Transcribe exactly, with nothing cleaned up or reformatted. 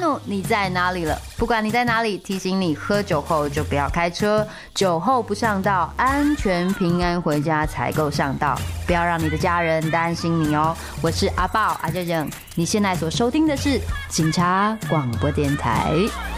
友你在哪里了？不管你在哪里，提醒你喝酒后就不要开车，酒后不上道，安全平安回家才够上道，不要让你的家人担心你哦。我是阿豹阿正正，你现在所收听的是警察广播电台。